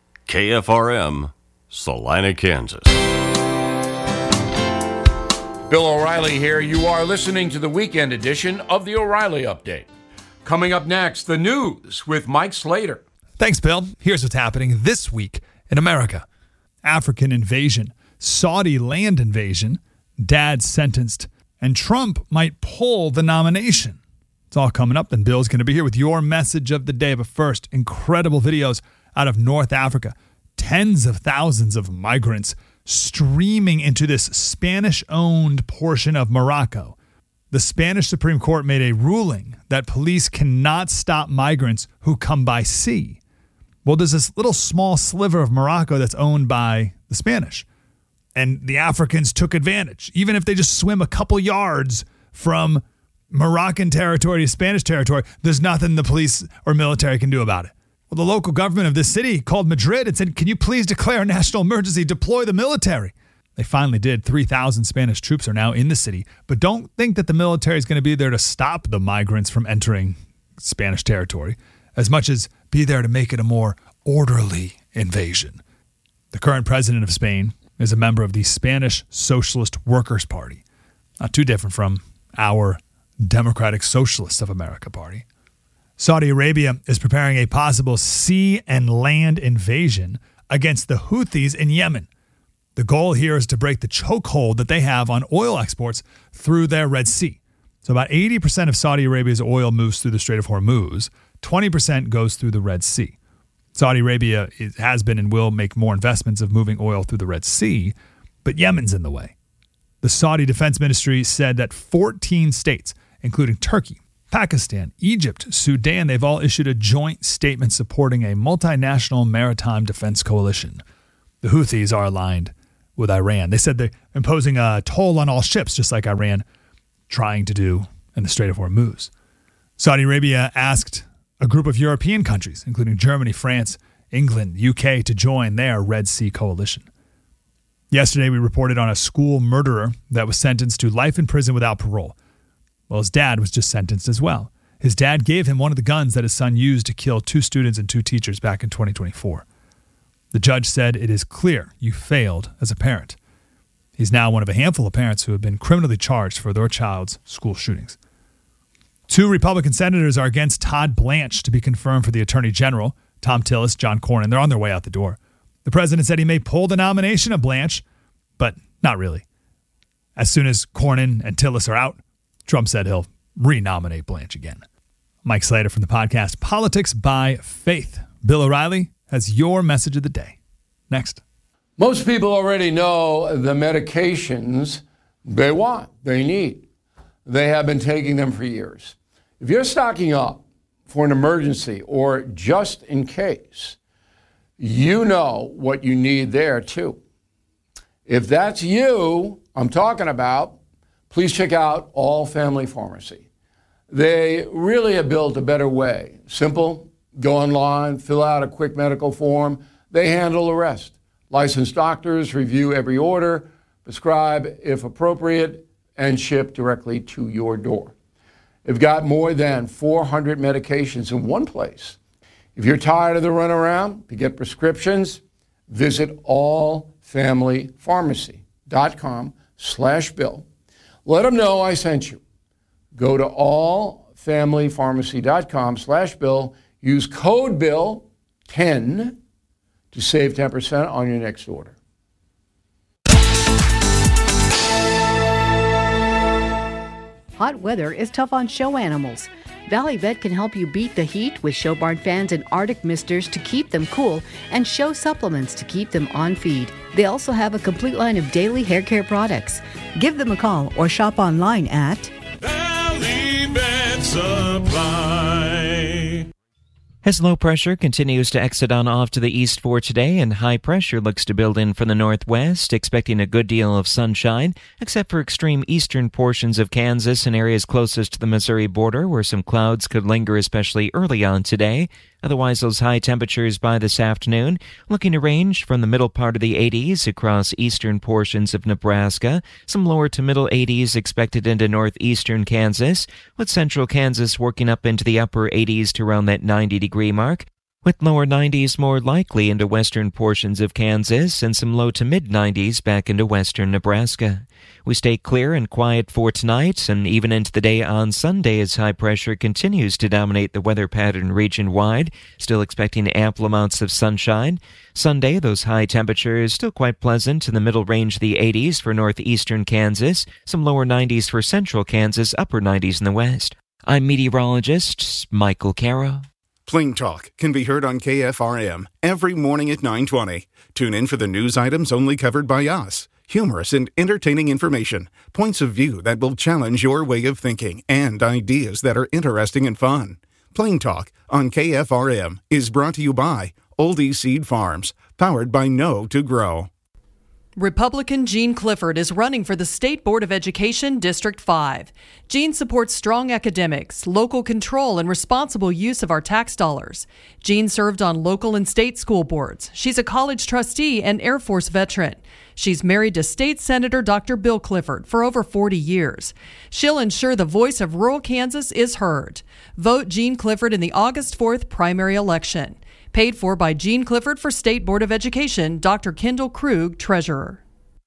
K F R M, Salina, Kansas. Bill O'Reilly here. You are listening to the weekend edition of the O'Reilly Update. Coming up next, the news with Mike Slater. Thanks, Bill. Here's what's happening this week in America. African invasion, Saudi land invasion, dad sentenced, and Trump might pull the nomination. It's all coming up, and Bill's going to be here with your message of the day. But first, incredible videos out of North Africa. Tens of thousands of migrants streaming into this Spanish-owned portion of Morocco. The Spanish Supreme Court made a ruling that police cannot stop migrants who come by sea. Well, there's this little small sliver of Morocco that's owned by the Spanish. And the Africans took advantage. Even if they just swim a couple yards from Moroccan territory to Spanish territory, there's nothing the police or military can do about it. Well, the local government of this city called Madrid and said, can you please declare a national emergency, deploy the military? They finally did. three thousand Spanish troops are now in the city. But don't think that the military is going to be there to stop the migrants from entering Spanish territory, as much as be there to make it a more orderly invasion. The current president of Spain is a member of the Spanish Socialist Workers' Party. Not too different from our Democratic Socialists of America party. Saudi Arabia is preparing a possible sea and land invasion against the Houthis in Yemen. The goal here is to break the chokehold that they have on oil exports through their Red Sea. So about eighty percent of Saudi Arabia's oil moves through the Strait of Hormuz. twenty percent goes through the Red Sea. Saudi Arabia is, has been and will make more investments of moving oil through the Red Sea, but Yemen's in the way. The Saudi Defense Ministry said that fourteen states, including Turkey, Pakistan, Egypt, Sudan, they've all issued a joint statement supporting a multinational maritime defense coalition. The Houthis are aligned with Iran. They said they're imposing a toll on all ships, just like Iran trying to do in the Strait of Hormuz. Saudi Arabia asked a group of European countries, including Germany, France, England, U K, to join their Red Sea coalition. Yesterday, we reported on a school murderer that was sentenced to life in prison without parole. Well, his dad was just sentenced as well. His dad gave him one of the guns that his son used to kill two students and two teachers back in twenty twenty-four. The judge said, "It is clear you failed as a parent." He's now one of a handful of parents who have been criminally charged for their child's school shootings. Two Republican senators are against Todd Blanche to be confirmed for the Attorney General. Tom Tillis, John Cornyn, they're on their way out the door. The president said he may pull the nomination of Blanche, but not really. As soon as Cornyn and Tillis are out, Trump said he'll re-nominate Blanche again. Mike Slater from the podcast Politics by Faith. Bill O'Reilly has your message of the day. Next. Most people already know the medications they want, they need. They have been taking them for years. If you're stocking up for an emergency or just in case, you know what you need there too. If that's you I'm talking about, please check out All Family Pharmacy. They really have built a better way. Simple, go online, fill out a quick medical form. They handle the rest. Licensed doctors review every order, prescribe if appropriate, and ship directly to your door. They've got more than four hundred medications in one place. If you're tired of the runaround to get prescriptions, visit all family pharmacy dot com slash bill. Let them know I sent you. Go to all family pharmacy dot com slash bill. Use code bill ten to save ten percent on your next order. Hot weather is tough on show animals. Valley Vet can help you beat the heat with Show Barn fans and Arctic misters to keep them cool and show supplements to keep them on feed. They also have a complete line of daily hair care products. Give them a call or shop online at Valley Vet Supply. As low pressure continues to exit on off to the east for today and high pressure looks to build in from the northwest, expecting a good deal of sunshine, except for extreme eastern portions of Kansas and areas closest to the Missouri border where some clouds could linger especially early on today. Otherwise, those high temperatures by this afternoon looking to range from the middle part of the eighties across eastern portions of Nebraska, some lower to middle eighties expected into northeastern Kansas, with central Kansas working up into the upper eighties to around that ninety degree mark, with lower nineties more likely into western portions of Kansas and some low to mid nineties back into western Nebraska. We stay clear and quiet for tonight and even into the day on Sunday as high pressure continues to dominate the weather pattern region-wide, still expecting ample amounts of sunshine. Sunday, those high temperatures still quite pleasant in the middle range of the eighties for northeastern Kansas, some lower nineties for central Kansas, upper nineties in the west. I'm meteorologist Michael Caro. Plain Talk can be heard on K F R M every morning at nine twenty. Tune in for the news items only covered by us. Humorous and entertaining information, points of view that will challenge your way of thinking, and ideas that are interesting and fun. Plain Talk on K F R M is brought to you by Oldie Seed Farms, powered by Know to Grow. Republican Gene Clifford is running for the State Board of Education District five. Gene supports strong academics, local control, and responsible use of our tax dollars. Gene served on local and state school boards. She's a college trustee and Air Force veteran. She's married to State Senator Doctor Bill Clifford for over forty years. She'll ensure the voice of rural Kansas is heard. Vote Gene Clifford in the August fourth primary election. Paid for by Gene Clifford for State Board of Education, Doctor Kendall Krug, Treasurer.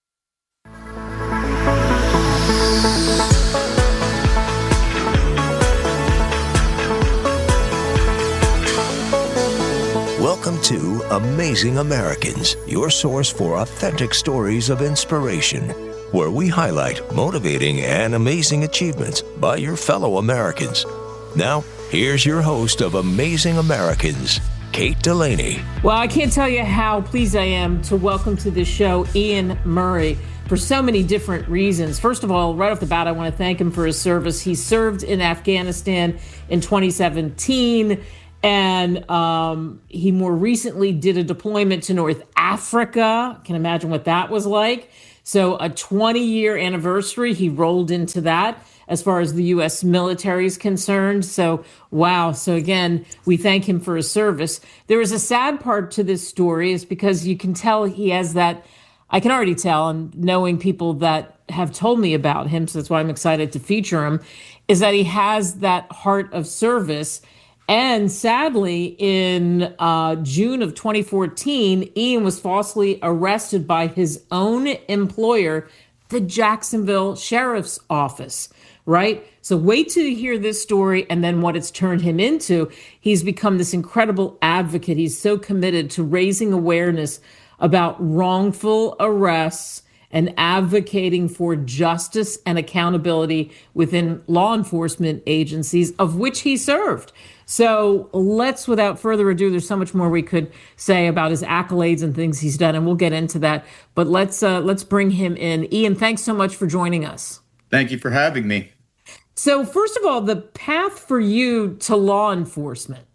Welcome to Amazing Americans, your source for authentic stories of inspiration. where we highlight motivating and amazing achievements by your fellow Americans. Now, here's your host of Amazing Americans, Kate Delaney. Well, I can't tell you how pleased I am to welcome to this show Ian Murray for so many different reasons. First of all, right off the bat, I want to thank him for his service. He served in Afghanistan in twenty seventeen, and um, he more recently did a deployment to North Africa. Can imagine what that was like. So a twenty-year anniversary, he rolled into that as far as the U S military is concerned. So, wow. So again, we thank him for his service. There is a sad part to this story is because you can tell he has that, I can already tell, and knowing people that have told me about him, so that's why I'm excited to feature him, is that he has that heart of service. And sadly, in uh, June of twenty fourteen, Ian was falsely arrested by his own employer, the Jacksonville Sheriff's Office, right? So wait till you hear this story and then what it's turned him into. He's become this incredible advocate. He's so committed to raising awareness about wrongful arrests and advocating for justice and accountability within law enforcement agencies of which he served. So let's, without further ado, there's so much more we could say about his accolades and things he's done, and we'll get into that. But let's uh, let's bring him in. Ian, thanks so much for joining us. Thank you for having me. So first of all, the path for you to law enforcement.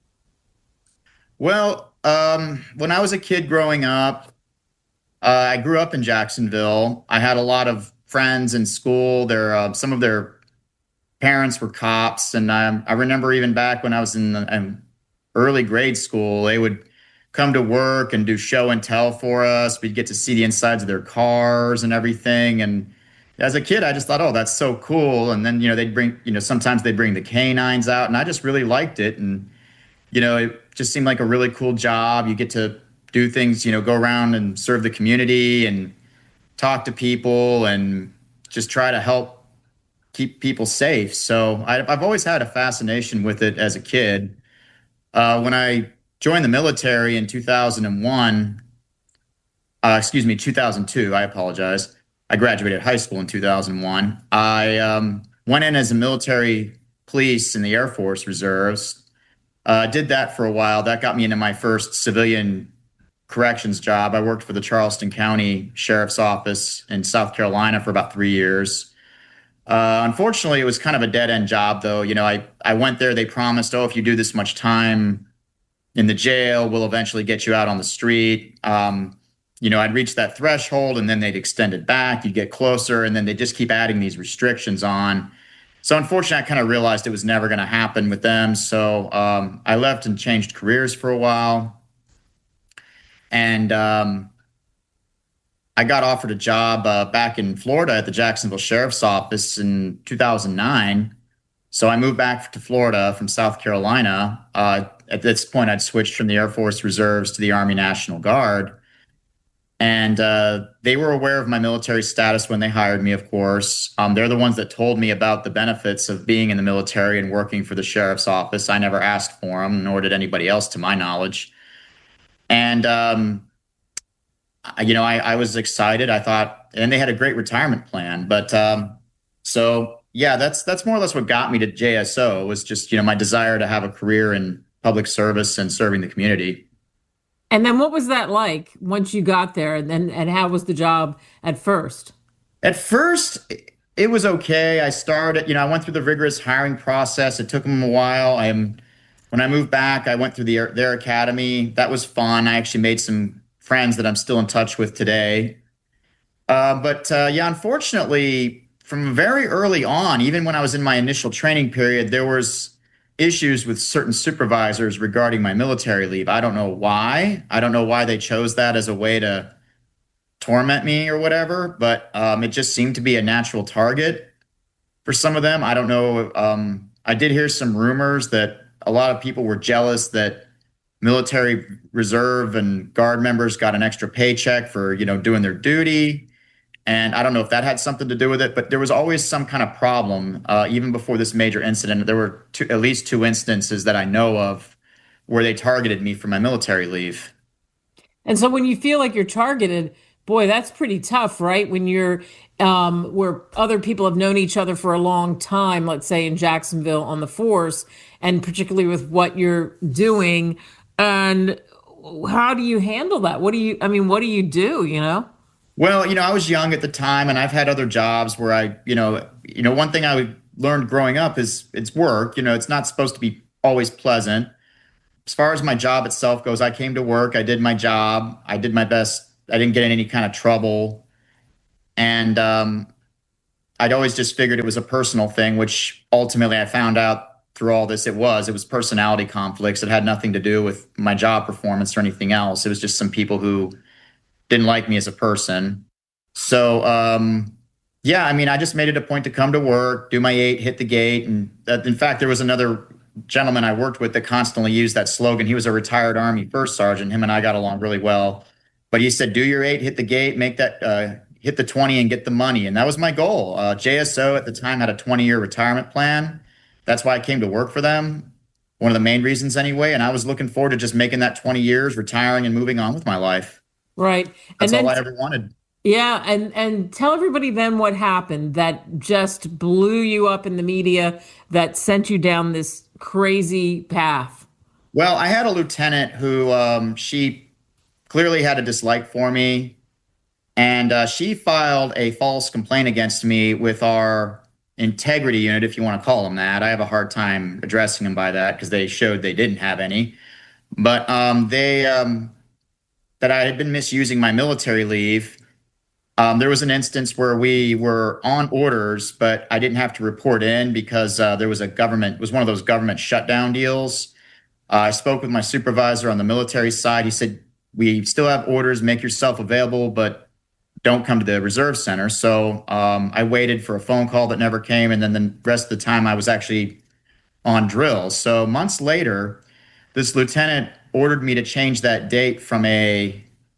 Well, um, when I was a kid growing up, uh, I grew up in Jacksonville. I had a lot of friends in school. Their uh, some of their parents were cops, and I, I remember even back when I was in, the, in early grade school, they would come to work and do show and tell for us. We'd get to see the insides of their cars and everything. And as a kid, I just thought, oh, that's so cool. And then, you know, they'd bring, you know, sometimes they'd bring the canines out, and I just really liked it. And, you know, it just seemed like a really cool job. You get to do things, you know, go around and serve the community and talk to people and just try to help keep people safe. So I, I've always had a fascination with it as a kid. Uh, when I joined the military in two thousand one, uh, excuse me, two thousand two, I apologize. I graduated high school in two thousand one. I um, went in as a military police in the Air Force Reserves. Uh, did that for a while. That got me into my first civilian corrections job. I worked for the Charleston County Sheriff's Office in South Carolina for about three years. Uh, unfortunately, it was kind of a dead-end job, though. You know, I, I went there. They promised, oh, if you do this much time in the jail, we'll eventually get you out on the street. Um, you know, I'd reach that threshold, and then they'd extend it back. You'd get closer, and then they just keep adding these restrictions on. So unfortunately, I kind of realized it was never going to happen with them. So um, I left and changed careers for a while. And um, I got offered a job uh, back in Florida at the Jacksonville Sheriff's Office in two thousand nine. So I moved back to Florida from South Carolina. Uh, at this point, I'd switched from the Air Force Reserves to the Army National Guard. And uh, they were aware of my military status when they hired me, of course. Um, they're the ones that told me about the benefits of being in the military and working for the sheriff's office. I never asked for them, nor did anybody else, to my knowledge. And, um, you know, I, I was excited. I thought, and they had a great retirement plan. But um, so, yeah, that's that's more or less what got me to J S O, was just, you know, my desire to have a career in public service and serving the community. And then what was that like once you got there? And then, and how was the job at first? At first, it was okay. I started, you know, I went through the rigorous hiring process. It took them a while. I'm, when I moved back, I went through the, their academy. That was fun. I actually made some friends that I'm still in touch with today. Uh, but uh, yeah, unfortunately, from very early on, even when I was in my initial training period, there was issues with certain supervisors regarding my military leave. I don't know why. I don't know why they chose that as a way to torment me or whatever, but um, it just seemed to be a natural target for some of them. I don't know. Um, I did hear some rumors that a lot of people were jealous that military reserve and guard members got an extra paycheck for, you know, doing their duty. And I don't know if that had something to do with it, but there was always some kind of problem. Uh, even before this major incident, there were two, at least two instances that I know of where they targeted me for my military leave. And so when you feel like you're targeted, boy, that's pretty tough, right? When you're um, where other people have known each other for a long time, let's say in Jacksonville on the force, and particularly with what you're doing. And how do you handle that? What do you, I mean, what do you do, you know? Well, you know, I was young at the time, and I've had other jobs where I, you know, you know, one thing I learned growing up is it's work. You know, it's not supposed to be always pleasant. As far as my job itself goes, I came to work, I did my job, I did my best. I didn't get in any kind of trouble. And um, I'd always just figured it was a personal thing, which ultimately I found out through all this it was. It was personality conflicts. It had nothing to do with my job performance or anything else. It was just some people who didn't like me as a person. So, um, yeah, I mean, I just made it a point to come to work, do my eight, hit the gate. And that, in fact, there was another gentleman I worked with that constantly used that slogan. He was a retired Army first sergeant. Him and I got along really well. But he said, do your eight, hit the gate, make that, uh, hit the twenty and get the money. And that was my goal. Uh, J S O at the time had a twenty-year retirement plan. That's why I came to work for them. One of the main reasons anyway. And I was looking forward to just making that twenty years, retiring and moving on with my life. Right. That's and then, all I ever wanted. Yeah. And, and tell everybody then what happened that just blew you up in the media, that sent you down this crazy path. Well, I had a lieutenant who um, she clearly had a dislike for me. And uh, she filed a false complaint against me with our integrity unit, if you want to call them that. I have a hard time addressing them by that because they showed they didn't have any. But um, they, um, that I had been misusing my military leave. Um, there was an instance where we were on orders, but I didn't have to report in because uh, there was a government, it was one of those government shutdown deals. Uh, I spoke with my supervisor on the military side. He said, we still have orders, make yourself available, but don't come to the reserve center. So um, I waited for a phone call that never came. And then the rest of the time I was actually on drill. So months later, this lieutenant ordered me to change that date from a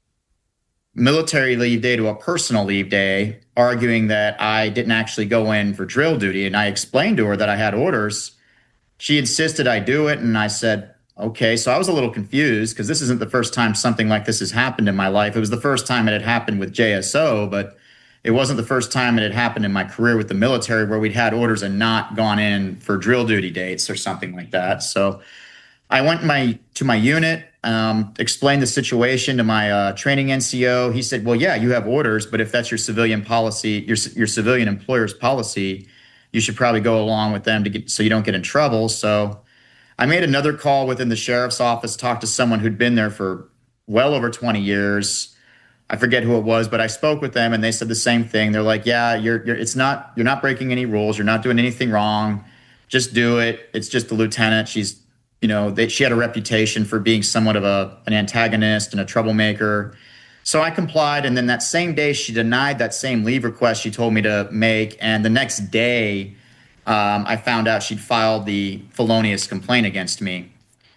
military leave day to a personal leave day, arguing that I didn't actually go in for drill duty. And I explained to her that I had orders. She insisted I do it. And I said, okay. So I was a little confused because this isn't the first time something like this has happened in my life. It was the first time it had happened with J S O, but it wasn't the first time it had happened in my career with the military where we'd had orders and not gone in for drill duty dates or something like that. So I went my to my unit, um, explained the situation to my uh, training N C O. He said, well, yeah, you have orders, but if that's your civilian policy, your, your civilian employer's policy, you should probably go along with them to get so you don't get in trouble. So I made another call within the sheriff's office, talked to someone who'd been there for well over twenty years. I forget who it was, but I spoke with them and they said the same thing. They're like, yeah, you're, you're, it's not, you're not breaking any rules. You're not doing anything wrong. Just do it. It's just the lieutenant. She's, you know, they, she had a reputation for being somewhat of a, an antagonist and a troublemaker. So I complied. And then that same day she denied that same leave request she told me to make. And the next day, Um, I found out she'd filed the felonious complaint against me.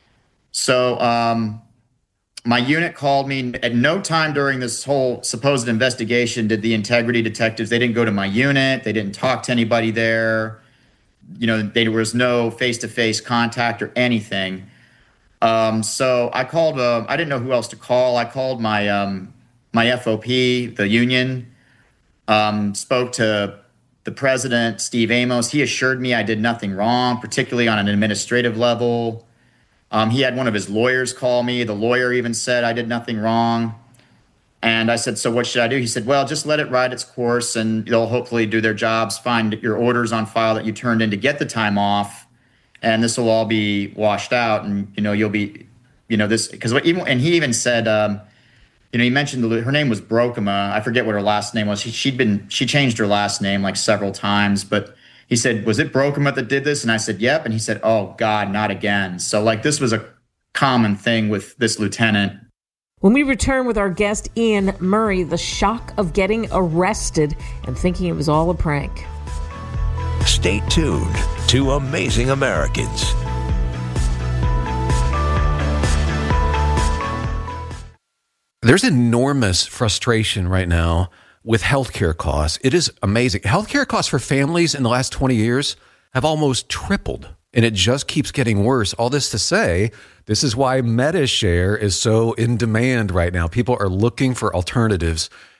So um, my unit called me. At no time during this whole supposed investigation did the integrity detectives, they didn't go to my unit. They didn't talk to anybody there. You know, there was no face-to-face contact or anything. Um, so I called, uh, I didn't know who else to call. I called my, um, my F O P, the union, um, spoke to the president, Steve Amos. He assured me I did nothing wrong, particularly on an administrative level. Um, he had one of his lawyers call me. The lawyer even said I did nothing wrong. And I said, so what should I do? He said, well, just let it ride its course and they'll hopefully do their jobs, find your orders on file that you turned in to get the time off. And this will all be washed out. And, you know, you'll be, you know, this, because even, and he even said, um, you know, he mentioned the, her name was Brokema. I forget what her last name was. She, she'd been, she changed her last name like several times, but he said, was it Brokema that did this? And I said, yep. And he said, oh God, not again. So like, this was a common thing with this lieutenant. When we return with our guest, Ian Murray, the shock of getting arrested and thinking it was all a prank. Stay tuned to Amazing Americans. There's enormous frustration right now with healthcare costs. It is amazing. Healthcare costs for families in the last twenty years have almost tripled, and it just keeps getting worse. All this to say, this is why MediShare is so in demand right now. People are looking for alternatives,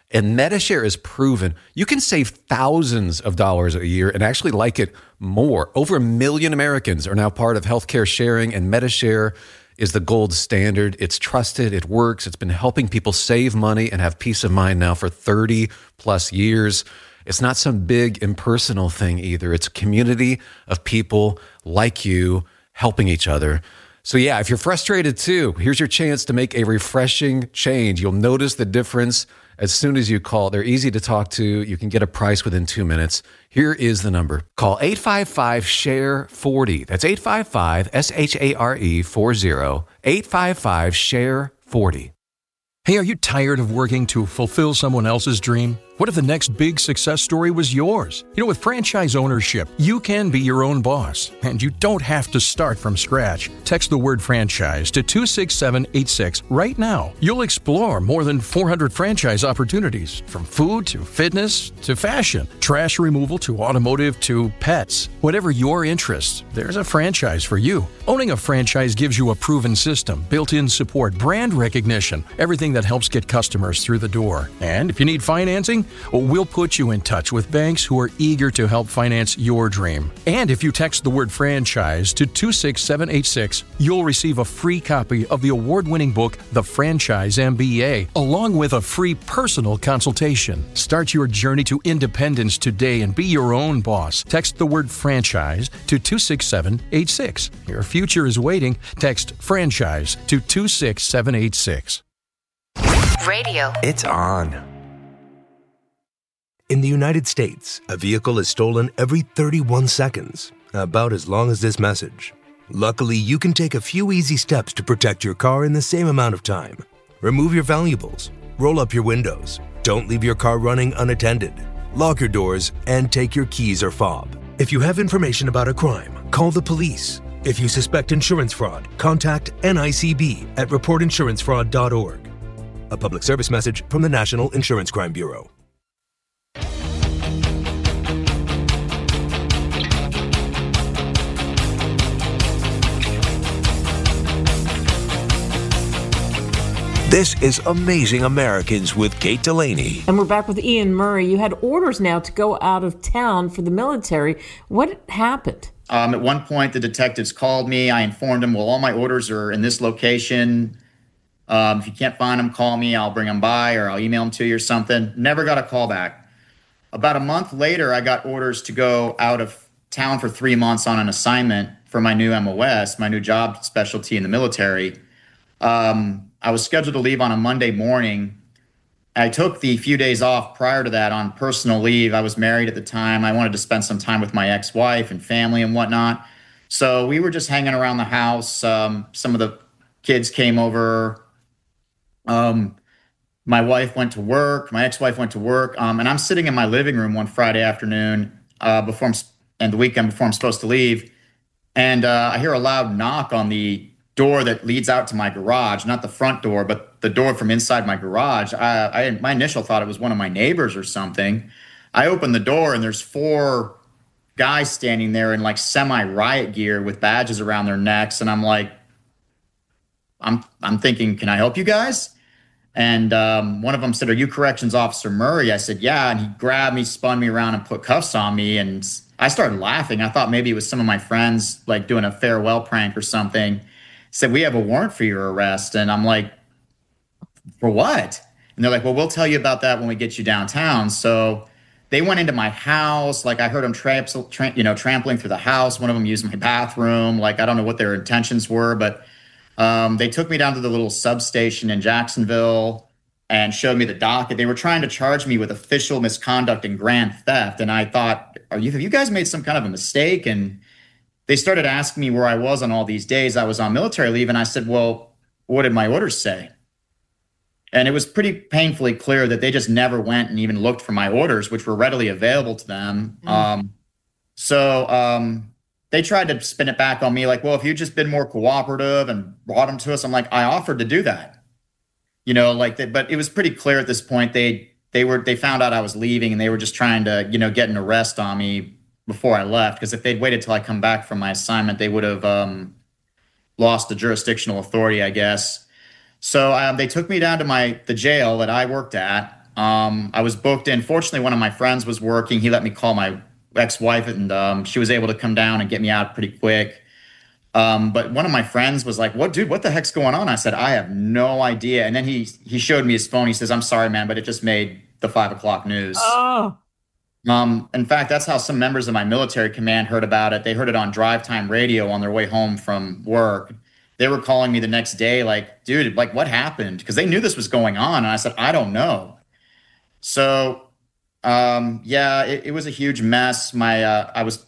And MediShare is proven you can save thousands of dollars a year and actually like it more. Over a million Americans are now part of healthcare sharing, and MediShare is the gold standard. It's trusted, it works, it's been helping people save money and have peace of mind now for thirty plus years. It's not some big impersonal thing either. It's a community of people like you helping each other. So yeah, if you're frustrated too, here's your chance to make a refreshing change. You'll notice the difference as soon as you call. They're easy to talk to. You can get a price within two minutes. Here is the number. Call eight five five, S H A R E, forty. That's eight five five, S H A R E, forty. eight five five, S H A R E, forty. Hey, are you tired of working to fulfill someone else's dream? What if the next big success story was yours? You know, with franchise ownership, you can be your own boss, and you don't have to start from scratch. Text the word franchise to two six seven eight six right now. You'll explore more than four hundred franchise opportunities, from food to fitness to fashion, trash removal to automotive to pets. Whatever your interests, there's a franchise for you. Owning a franchise gives you a proven system, built-in support, brand recognition, everything that helps get customers through the door. And if you need financing, we'll put you in touch with banks who are eager to help finance your dream. And if you text the word franchise to two six seven eight six, you'll receive a free copy of the award-winning book, The Franchise M B A, along with a free personal consultation. Start your journey to independence today and be your own boss. Text the word franchise to two six seven eight six. Your future is waiting. Text franchise to two six seven eight six. Radio. It's on. In the United States, a vehicle is stolen every thirty-one seconds, about as long as this message. Luckily, you can take a few easy steps to protect your car in the same amount of time. Remove your valuables, roll up your windows, don't leave your car running unattended, lock your doors, and take your keys or fob. If you have information about a crime, call the police. If you suspect insurance fraud, contact N I C B at report insurance fraud dot org. A public service message from the National Insurance Crime Bureau. This is Amazing Americans with Kate Delaney. And we're back with Ian Murray. You had orders now to go out of town for the military. What happened? Um, at one point, the detectives called me. I informed them, well, all my orders are in this location. Um, if you can't find them, call me. I'll bring them by, or I'll email them to you or something. Never got a call back. About a month later, I got orders to go out of town for three months on an assignment for my new M O S, my new job specialty in the military. Um, I was scheduled to leave on a Monday morning. I took the few days off prior to that on personal leave. I was married at the time. I wanted to spend some time with my ex-wife and family and whatnot. So we were just hanging around the house. Um, some of the kids came over. Um, my wife went to work. My ex-wife went to work. Um, and I'm sitting in my living room one Friday afternoon uh, before I'm, and the weekend before I'm supposed to leave. And uh, I hear a loud knock on the door that leads out to my garage, not the front door, but the door from inside my garage. I, I my initial thought it was one of my neighbors or something. I open the door and there's four guys standing there in like semi-riot gear with badges around their necks, and I'm like, I'm I'm thinking, can I help you guys? And um, one of them said, "Are you Corrections Officer Murray?" I said, "Yeah." And he grabbed me, spun me around, and put cuffs on me. And I started laughing. I thought maybe it was some of my friends like doing a farewell prank or something. Said, "We have a warrant for your arrest." And I'm like, "For what?" And they're like, "Well, we'll tell you about that when we get you downtown." So they went into my house. Like I heard them tramp, tra- you know, trampling through the house. One of them used my bathroom. Like I don't know what their intentions were, but um, they took me down to the little substation in Jacksonville and showed me the docket. They were trying to charge me with official misconduct and grand theft. And I thought, "Are you, have you guys made some kind of a mistake?" And they started asking me where I was on all these days. I was on military leave, and I said, "Well, what did my orders say?" And it was pretty painfully clear that they just never went and even looked for my orders, which were readily available to them. Mm. Um, so um, they tried to spin it back on me like, "Well, if you'd just been more cooperative and brought them to us." I'm like, I offered to do that. You know, like that, but it was pretty clear at this point. They they were they found out I was leaving, and they were just trying to, you know, get an arrest on me before I left, because if they'd waited till I come back from my assignment, they would have um, lost the jurisdictional authority, I guess. So um, they took me down to my the jail that I worked at. Um, I was booked in. Fortunately, one of my friends was working. He let me call my ex-wife, and um, she was able to come down and get me out pretty quick. Um, but one of my friends was like, "What, dude? What the heck's going on?" I said, "I have no idea." And then he he showed me his phone. He says, "I'm sorry, man, but it just made the five o'clock news." Oh. Um, in fact, that's how some members of my military command heard about it. They heard it on drive time radio on their way home from work. They were calling me the next day, like, "Dude, like, what happened?" Because they knew this was going on, and I said, "I don't know." So, um, yeah, it, it was a huge mess. My, uh, I was